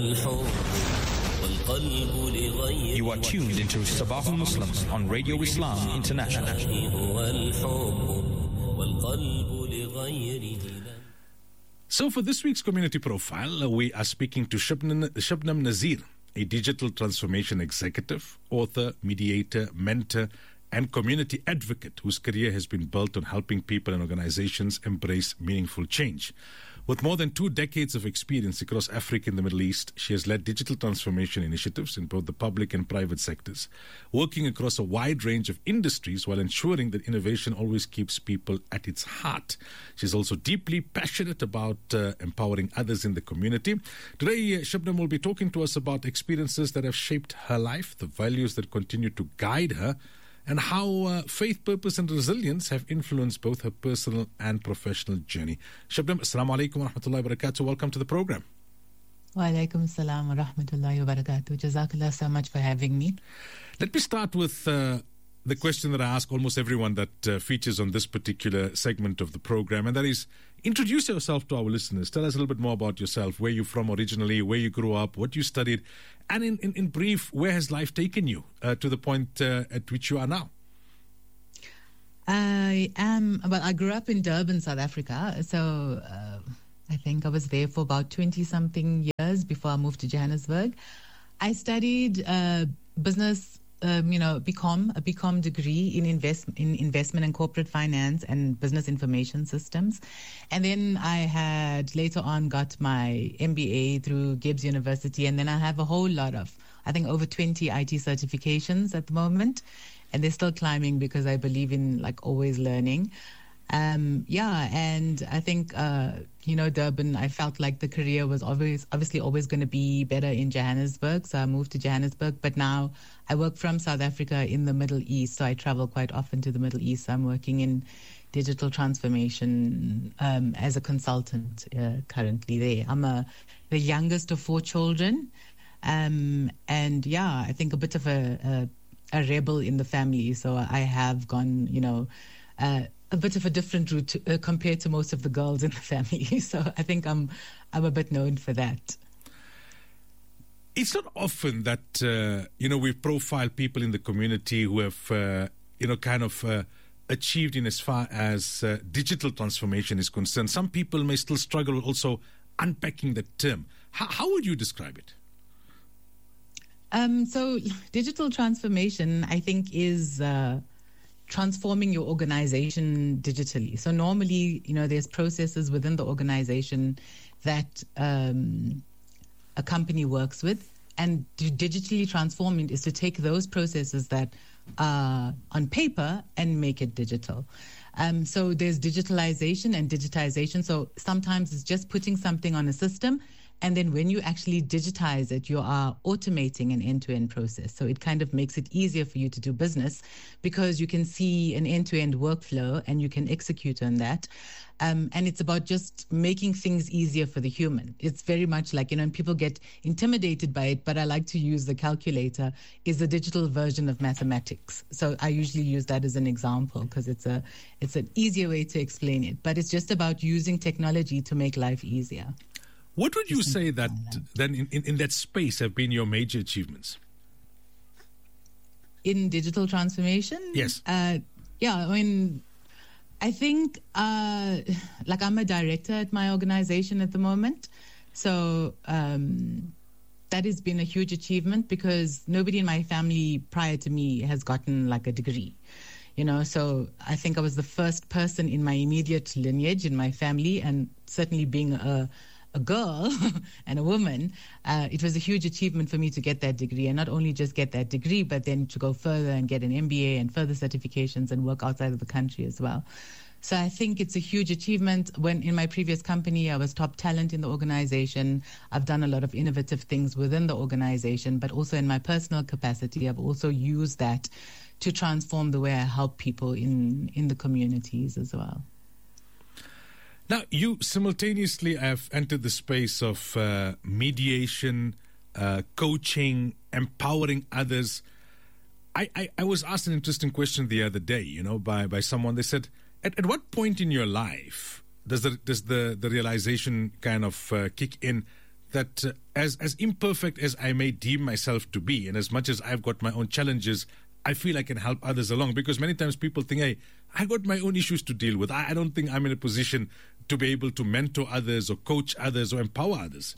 You are tuned into Sabahul Muslims on Radio Islam International. So for this week's community profile, we are speaking to Shabnam Nazir, a digital transformation executive, author, mediator, mentor, and community advocate whose career has been built on helping people and organizations embrace meaningful change. With more than 2 decades of experience across Africa and the Middle East, she has led digital transformation initiatives in both the public and private sectors, working across a wide range of industries while ensuring that innovation always keeps people at its heart. She's also deeply passionate about empowering others in the community. Today, Shabnam will be talking to us about experiences that have shaped her life, the values that continue to guide her, and how faith, purpose, and resilience have influenced both her personal and professional journey. Shabnam, assalamu alaikum wa rahmatullahi wa barakatuh. Welcome to the program. Wa alaikum assalam wa rahmatullahi wa barakatuh. Jazakallah so much for having me. Let me start with the question that I ask almost everyone that features on this particular segment of the program, and that is, introduce yourself to our listeners. Tell us a little bit more about yourself, where you're from originally, where you grew up, what you studied, and in brief, where has life taken you to the point at which you are now? I grew up in Durban, South Africa, so I think I was there for about 20-something years before I moved to Johannesburg. I studied business, a BCom degree in investment and corporate finance and business information systems. And then I had later on got my MBA through Gibbs University. And then I have a whole lot of, I think over 20 IT certifications at the moment. And they're still climbing because I believe in always learning. And I think, Durban, I felt like the career was obviously always going to be better in Johannesburg. So I moved to Johannesburg, but now I work from South Africa in the Middle East. So I travel quite often to the Middle East. So I'm working in digital transformation as a consultant currently there. I'm the youngest of 4 children. I think a bit of a rebel in the family. So I have gone, a bit of a different route compared to most of the girls in the family. So I think I'm a bit known for that. It's not often that, we profile people in the community who have, achieved in as far as digital transformation is concerned. Some people may still struggle also unpacking the term. How would you describe it? So digital transformation, I think, is transforming your organization digitally. So normally, there's processes within the organization that a company works with, and to digitally transform it is to take those processes that are on paper and make it digital. So there's digitalization and digitization. So sometimes it's just putting something on a system, and then when you actually digitize it, you are automating an end-to-end process. So it kind of makes it easier for you to do business because you can see an end-to-end workflow and you can execute on that. And it's about just making things easier for the human. It's very much like, and people get intimidated by it, but I like to use the calculator is the digital version of mathematics. So I usually use that as an example because it's an easier way to explain it. But it's just about using technology to make life easier. What would you say that then in that space have been your major achievements? In digital transformation? Yes. I think I'm a director at my organization at the moment. So that has been a huge achievement because nobody in my family prior to me has gotten a degree. So I think I was the first person in my immediate lineage in my family, and certainly being a girl and a woman, it was a huge achievement for me to get that degree, and not only just get that degree, but then to go further and get an MBA and further certifications and work outside of the country as well. So I think it's a huge achievement. When in my previous company, I was top talent in the organization. I've done a lot of innovative things within the organization, but also in my personal capacity, I've also used that to transform the way I help people in the communities as well. Now, you simultaneously have entered the space of mediation, coaching, empowering others. I was asked an interesting question the other day, by someone. They said, at what point in your life does the realization kind of kick in that as imperfect as I may deem myself to be, and as much as I've got my own challenges, I feel I can help others along, because many times people think, hey, I got my own issues to deal with. I don't think I'm in a position to be able to mentor others or coach others or empower others.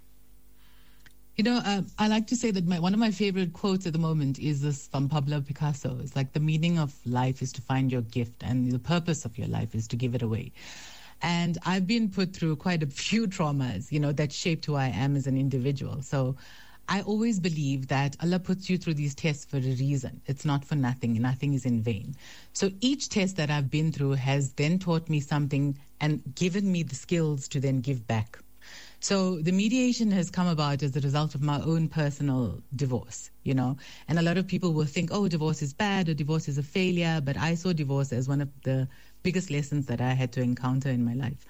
You know, I like to say that one of my favorite quotes at the moment is this from Pablo Picasso. It's like, the meaning of life is to find your gift, and the purpose of your life is to give it away. And I've been put through quite a few traumas, you know, that shaped who I am as an individual. So I always believe that Allah puts you through these tests for a reason. It's not for nothing. Nothing is in vain. So each test that I've been through has then taught me something and given me the skills to then give back. So the mediation has come about as a result of my own personal divorce, you know, and a lot of people will think, oh, divorce is bad or divorce is a failure. But I saw divorce as one of the biggest lessons that I had to encounter in my life.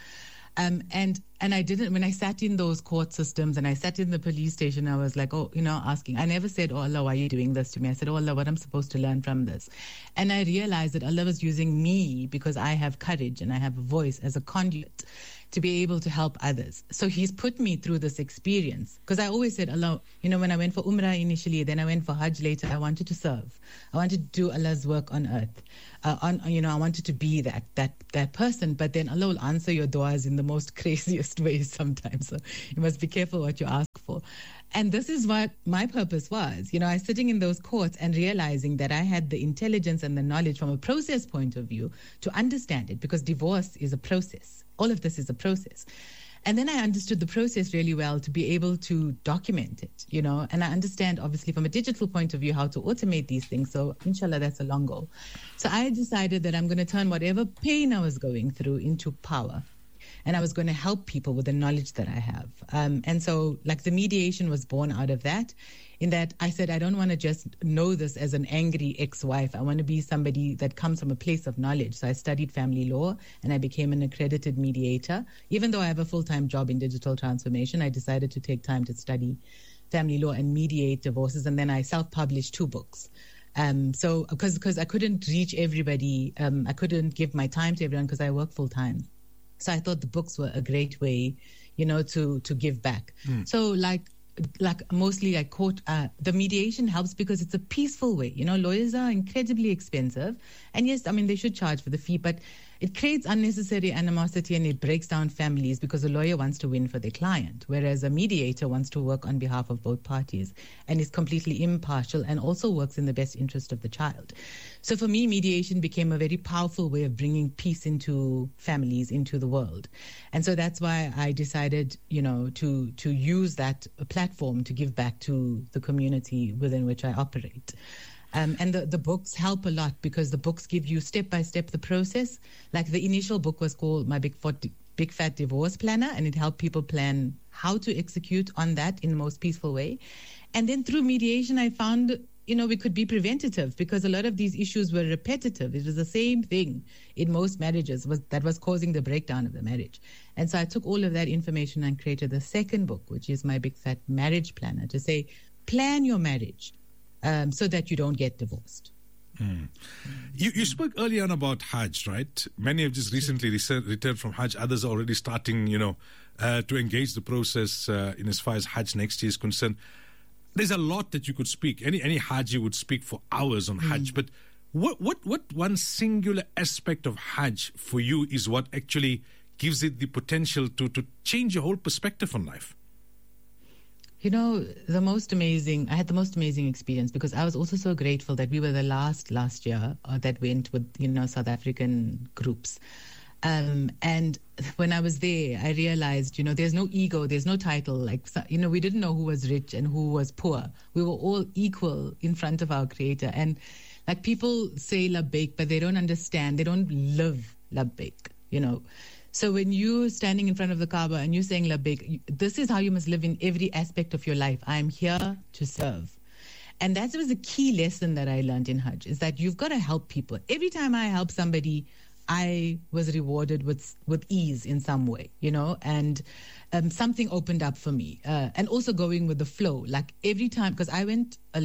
And I didn't, when I sat in those court systems and I sat in the police station, I was like, oh, you know, asking, I never said, oh, Allah, why are you doing this to me? I said, oh, Allah, what I'm supposed to learn from this? And I realized that Allah was using me, because I have courage and I have a voice, as a conduit to be able to help others. So He's put me through this experience, because I always said, Allah, you know, when I went for Umrah initially, then I went for Hajj later, I wanted to serve. I wanted to do Allah's work on earth. I wanted to be that person. But then Allah will answer your du'as in the most craziest ways sometimes. So you must be careful what you ask for. And this is what my purpose was. You know, I was sitting in those courts and realizing that I had the intelligence and the knowledge from a process point of view to understand it, because divorce is a process. All of this is a process. And then I understood the process really well to be able to document it, you know, and I understand obviously from a digital point of view how to automate these things. So inshallah, that's a long goal. So I decided that I'm going to turn whatever pain I was going through into power. And I was going to help people with the knowledge that I have. And so like the mediation was born out of that, in that I said, I don't want to just know this as an angry ex-wife. I want to be somebody that comes from a place of knowledge. So I studied family law and I became an accredited mediator. Even though I have a full-time job in digital transformation, I decided to take time to study family law and mediate divorces. And then I self-published 2 books. So because I couldn't reach everybody, I couldn't give my time to everyone because I work full-time. So I thought the books were a great way, you know, to give back. So like mostly I quote, the mediation helps because it's a peaceful way. You know, lawyers are incredibly expensive. And yes, I mean, they should charge for the fee, but it creates unnecessary animosity and it breaks down families because a lawyer wants to win for their client, whereas a mediator wants to work on behalf of both parties and is completely impartial and also works in the best interest of the child. So for me, mediation became a very powerful way of bringing peace into families, into the world. And so that's why I decided, you know, to use that platform to give back to the community within which I operate. And the books help a lot because the books give you step-by-step the process. Like the initial book was called My Big Fat Divorce Planner, and it helped people plan how to execute on that in the most peaceful way. And then through mediation, I found, you know, we could be preventative because a lot of these issues were repetitive. It was the same thing in most marriages that was causing the breakdown of the marriage. And so I took all of that information and created the second book, which is My Big Fat Marriage Planner, to say, plan your marriage. So that you don't get divorced. You spoke earlier on about Hajj, right? Many have just recently returned from Hajj. Others are already starting, you know, to engage the process in as far as Hajj next year is concerned. There's a lot that you could speak. Any Hajj would speak for hours on Hajj. But what one singular aspect of Hajj for you is what actually gives it the potential to change your whole perspective on life? You know, I had the most amazing experience because I was also so grateful that we were the last year that went with, you know, South African groups. And when I was there, I realized, you know, there's no ego, there's no title. Like, you know, we didn't know who was rich and who was poor. We were all equal in front of our Creator. And like people say labbaik, but they don't understand. They don't live labbaik, you know. So when you're standing in front of the Kaaba and you're saying labbaik, this is how you must live in every aspect of your life. I'm here to serve. And that was a key lesson that I learned in Hajj, is that you've got to help people. Every time I help somebody, I was rewarded with ease in some way, you know, and something opened up for me. And also going with the flow, like every time, because I went alone.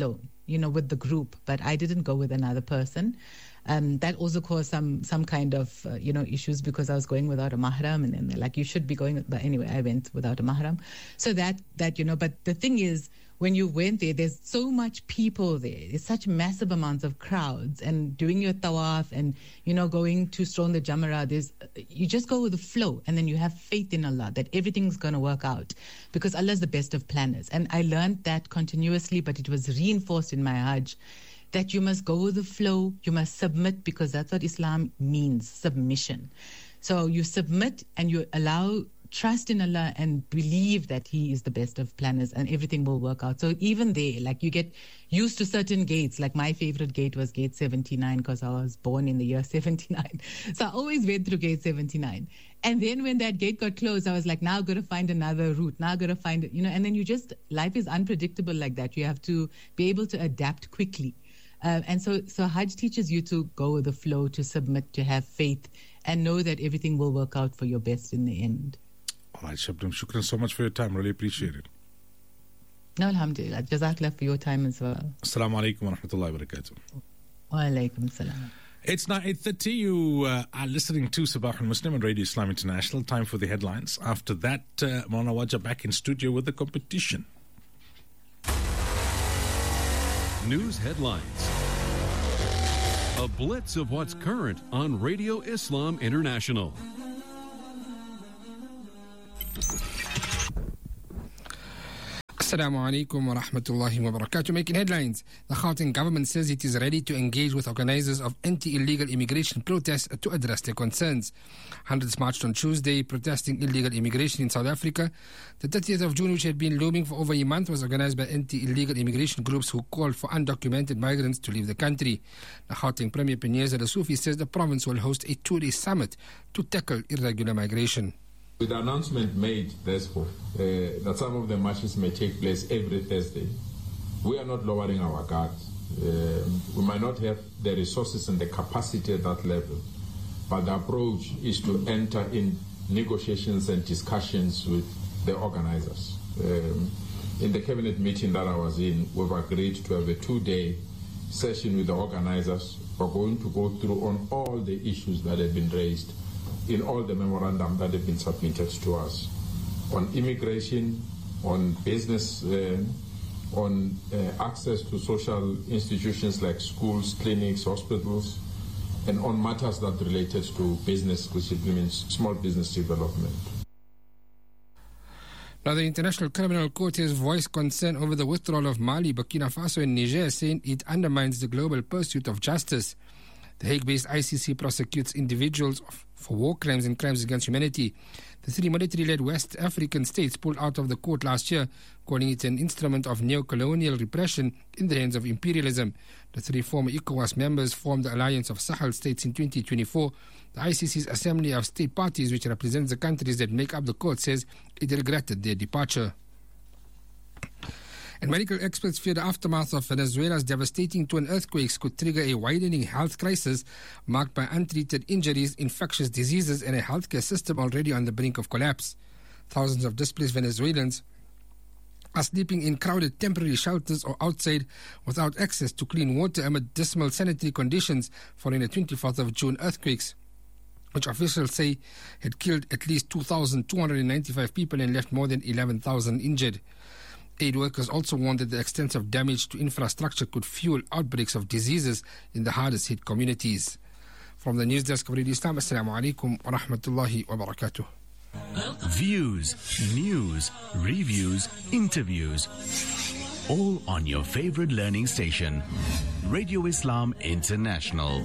with the group, but I didn't go with another person. That also caused some kind of, issues because I was going without a mahram, and then they're like, you should be going. But anyway, I went without a mahram. So that, but the thing is, when you went there, there's so much people there. There's such massive amounts of crowds, and doing your tawaf and, going to Stone the Jamara, you just go with the flow, and then you have faith in Allah that everything's going to work out because Allah is the best of planners. And I learned that continuously, but it was reinforced in my Hajj that you must go with the flow, you must submit, because that's what Islam means, submission. So you submit and you allow trust in Allah and believe that He is the best of planners and everything will work out. So even there, like, you get used to certain gates. Like, my favorite gate was gate 79 because I was born in the year 79. So I always went through gate 79. And then when that gate got closed, I was like, now I've got to find another route. Now I've got to find it, and then life is unpredictable like that. You have to be able to adapt quickly. And so Hajj teaches you to go with the flow, to submit, to have faith, and know that everything will work out for your best in the end. All right, Shabnam, shukran so much for your time. Really appreciate it. No, alhamdulillah. Jazakallah for your time as well. Assalamu alaikum wa rahmatullahi wa barakatuh. Wa alaikum salam. It's now 8:30. You are listening to Sabah al-Muslim on Radio Islam International. Time for the headlines. After that, Maulana Wajah back in studio with the competition. News headlines. A blitz of what's current on Radio Islam International. Assalamu alaikum wa rahmatullahi wa barakatuh. Making headlines. The Gauteng government says it is ready to engage with organizers of anti-illegal immigration protests to address their concerns. Hundreds marched on Tuesday protesting illegal immigration in South Africa. The 30th of June, which had been looming for over a month, was organized by anti-illegal immigration groups who called for undocumented migrants to leave the country. The Gauteng Premier Pineza Lesufi says the province will host a two-day summit to tackle irregular migration. With the announcement made, therefore, that some of the marches may take place every Thursday, we are not lowering our guard. We might not have the resources and the capacity at that level, but the approach is to enter in negotiations and discussions with the organizers. In the cabinet meeting that I was in, we've agreed to have a two-day session with the organizers. We're going to go through on all the issues that have been raised in all the memorandum that have been submitted to us, on immigration, on business, on access to social institutions like schools, clinics, hospitals, and on matters that related to business, which means small business development. Now, the International Criminal Court has voiced concern over the withdrawal of Mali, Burkina Faso, and Niger, saying it undermines the global pursuit of justice. The Hague-based ICC prosecutes individuals for war crimes and crimes against humanity. The three military-led West African states pulled out of the court last year, calling it an instrument of neo-colonial repression in the hands of imperialism. The three former ECOWAS members formed the Alliance of Sahel States in 2024. The ICC's Assembly of State Parties, which represents the countries that make up the court, says it regretted their departure. And medical experts fear the aftermath of Venezuela's devastating twin earthquakes could trigger a widening health crisis marked by untreated injuries, infectious diseases, and a healthcare system already on the brink of collapse. Thousands of displaced Venezuelans are sleeping in crowded temporary shelters or outside without access to clean water amid dismal sanitary conditions following the 24th of June earthquakes, which officials say had killed at least 2,295 people and left more than 11,000 injured. Aid workers also warned that the extensive damage to infrastructure could fuel outbreaks of diseases in the hardest hit communities. From the news desk of Radio Islam, Assalamu alaikum wa rahmatullahi wa barakatuh. Views, news, reviews, interviews. All on your favorite learning station, Radio Islam International.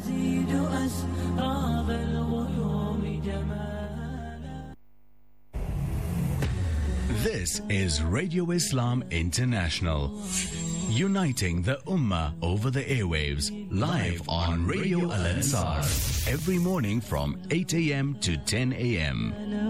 This is Radio Islam International, uniting the Ummah over the airwaves, live on Radio Al Ansar, every morning from 8 a.m. to 10 a.m.